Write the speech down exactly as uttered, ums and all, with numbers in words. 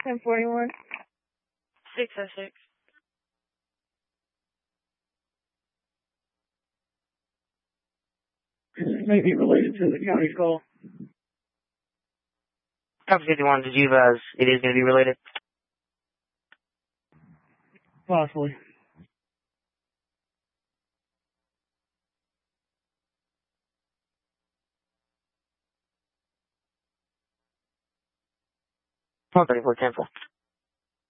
ten forty-one. six oh six. It may be related to the county call. Copy fifty-one to Juvas. It is going to be related. Possibly. one thirty-four ten four.